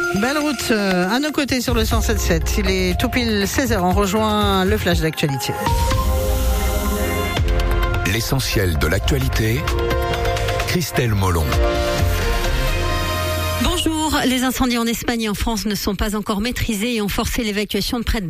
Belle route à nos côtés sur le 107.7. Il est tout pile 16h. On rejoint le flash d'actualité. L'essentiel de l'actualité, Christelle Molon. Bonjour. Les incendies en Espagne et en France ne sont pas encore maîtrisés et ont forcé l'évacuation de près de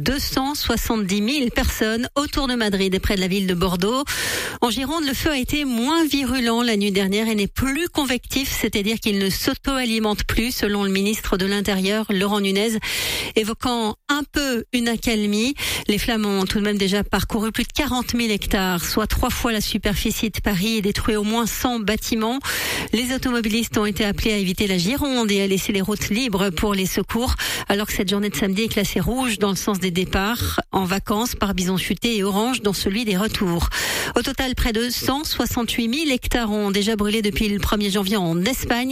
270 000 personnes autour de Madrid et près de la ville de Bordeaux. En Gironde, le feu a été moins virulent la nuit dernière et n'est plus convectif, c'est-à-dire qu'il ne s'auto-alimente plus, selon le ministre de l'Intérieur, Laurent Nunez, évoquant un peu une accalmie. Les flammes ont tout de même déjà parcouru plus de 40 000 hectares, soit 3 fois la superficie de Paris et détruit au moins 100 bâtiments. Les automobilistes ont été appelés à éviter la Gironde et à laisser les routes libres pour les secours, alors que cette journée de samedi est classée rouge dans le sens des départs en vacances par bison futé et orange dans celui des retours. Au total, près de 168 000 hectares ont déjà brûlé depuis le 1er janvier en Espagne,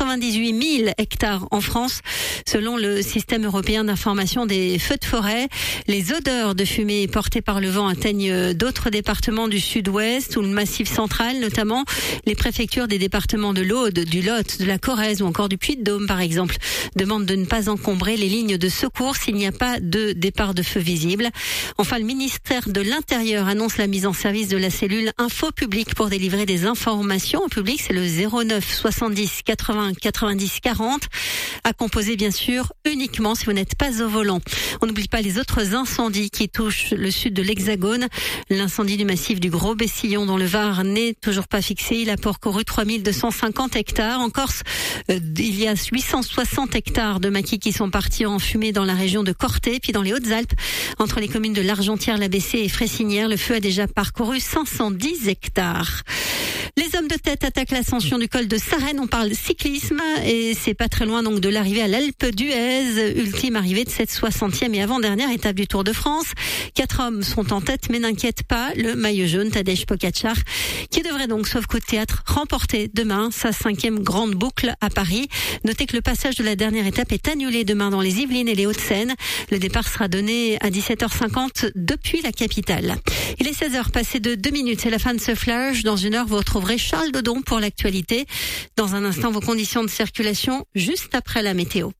98 000 hectares en France, selon le système européen d'information des feux de forêt. Les odeurs de fumée portées par le vent atteignent d'autres départements du sud-ouest ou le massif central, notamment les préfectures des départements de l'Aude, du Lot, de la Corrèze ou encore du Puy-de-Dôme, par exemple, demandent de ne pas encombrer les lignes de secours s'il n'y a pas de départ de feu visible. Enfin, le ministère de l'Intérieur annonce la mise en service de la cellule Info Public pour délivrer des informations au public. C'est le 09 70 80 90 40, à composer bien sûr uniquement si vous n'êtes pas au volant. On n'oublie pas les autres incendies qui touchent le sud de l'Hexagone. L'incendie du massif du Gros Bessillon dans le Var n'est toujours pas fixé. Il a parcouru 3250 hectares. En Corse, il y a 860 hectares de maquis qui sont partis en fumée dans la région de Corté. Puis dans les Hautes-Alpes, entre les communes de l'Argentière, la Bessée et Fressinière, le feu a déjà parcouru 510 hectares. Les hommes de tête attaquent l'ascension du col de Sarenne. On parle cyclisme et c'est pas très loin donc de l'arrivée à l'Alpe d'Huez, ultime arrivée de cette 60e et avant-dernière étape du Tour de France. 4 hommes sont en tête, mais n'inquiète pas le maillot jaune Tadej Pogačar, qui devrait donc, sauf coup de théâtre, remporter demain sa 5e grande boucle à Paris. Notez que le passage de la dernière étape est annulé demain dans les Yvelines et les Hauts-de-Seine. Le départ sera donné à 17h50 depuis la capitale. Il est 16h passé de 2 minutes. C'est la fin de ce flash. Dans une heure, vous retrouverez Charles Dodon pour l'actualité. Dans un instant, vos conditions de circulation juste après la météo.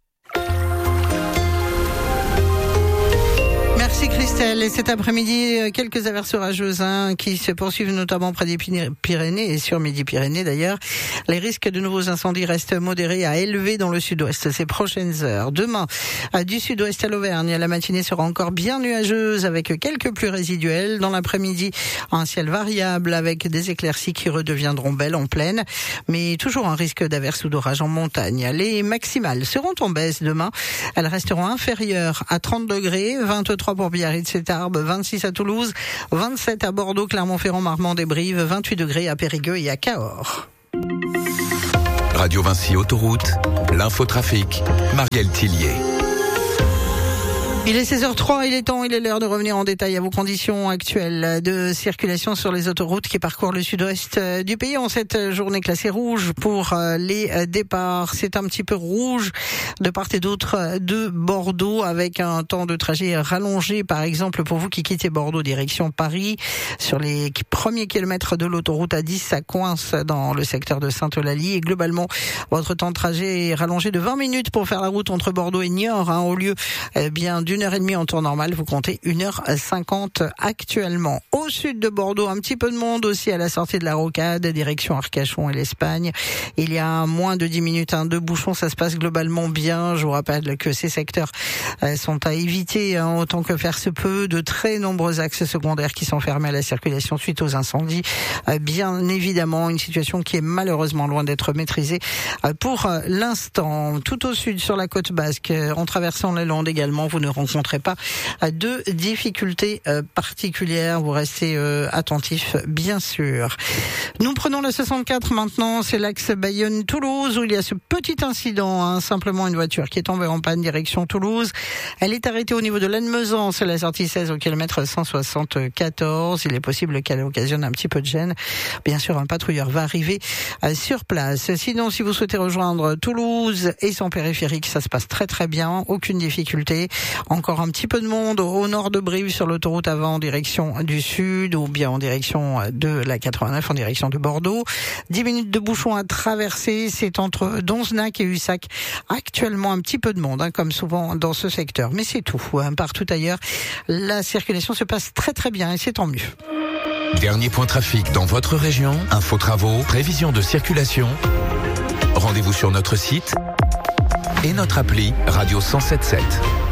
Merci Christelle. Et cet après-midi, quelques averses orageuses qui se poursuivent notamment près des Pyrénées et sur Midi-Pyrénées d'ailleurs. Les risques de nouveaux incendies restent modérés à élevés dans le sud-ouest ces prochaines heures. Demain, du sud-ouest à l'Auvergne, la matinée sera encore bien nuageuse avec quelques pluies résiduelles. Dans l'après-midi, un ciel variable avec des éclaircies qui redeviendront belles en plaine, mais toujours un risque d'averse ou d'orage en montagne. Les maximales seront en baisse demain. Elles resteront inférieures à 30 degrés, 23 pour Biarritz-et-Tarbes, 26 à Toulouse, 27 à Bordeaux, Clermont-Ferrand, Marmande et Brive, 28 degrés à Périgueux et à Cahors. Radio Vinci Autoroute, l'infotrafic, Marielle Tillier. Il est 16h03, il est l'heure de revenir en détail à vos conditions actuelles de circulation sur les autoroutes qui parcourent le sud-ouest du pays en cette journée classée rouge pour les départs. C'est un petit peu rouge de part et d'autre de Bordeaux avec un temps de trajet rallongé, par exemple pour vous qui quittez Bordeaux direction Paris. Sur les premiers kilomètres de l'autoroute A10, ça coince dans le secteur de Sainte-Eulalie et globalement votre temps de trajet est rallongé de 20 minutes pour faire la route entre Bordeaux et Niort, au lieu d'une heure et demie en temps normal, vous comptez 1h50 actuellement. Au sud de Bordeaux, un petit peu de monde aussi à la sortie de la Rocade, direction Arcachon et l'Espagne. Il y a moins de 10 minutes de bouchons, ça se passe globalement bien. Je vous rappelle que ces secteurs sont à éviter autant que faire se peut. De très nombreux axes secondaires qui sont fermés à la circulation suite aux incendies. Bien évidemment, une situation qui est malheureusement loin d'être maîtrisée pour l'instant. Tout au sud, sur la côte basque, en traversant les Landes également, vous ne rencontrez pas de difficultés particulières. Vous restez attentifs, bien sûr. Nous prenons la 64 maintenant. C'est l'axe Bayonne-Toulouse où il y a ce petit incident. Simplement une voiture qui est tombée en panne direction Toulouse. Elle est arrêtée au niveau de Lannemezan. C'est la sortie 16 au kilomètre 174. Il est possible qu'elle occasionne un petit peu de gêne. Bien sûr, un patrouilleur va arriver sur place. Sinon, si vous souhaitez rejoindre Toulouse et son périphérique, ça se passe très très bien. Aucune difficulté. En encore un petit peu de monde au nord de Brive sur l'autoroute avant en direction du sud ou bien en direction de la 89 en direction de Bordeaux. 10 minutes de bouchon à traverser, c'est entre Donzenac et Ussac. Actuellement un petit peu de monde, comme souvent dans ce secteur, mais c'est tout. Partout ailleurs, la circulation se passe très très bien et c'est tant mieux. Dernier point trafic dans votre région, info travaux, prévision de circulation. Rendez-vous sur notre site et notre appli Radio 107.7.